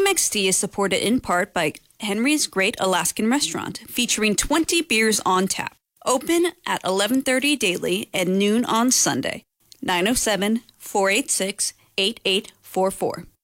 KMXT is supported in part by Henry's Great Alaskan Restaurant, featuring 20 beers on tap. Open at 11:30 daily and noon on Sunday. 907-486-8844.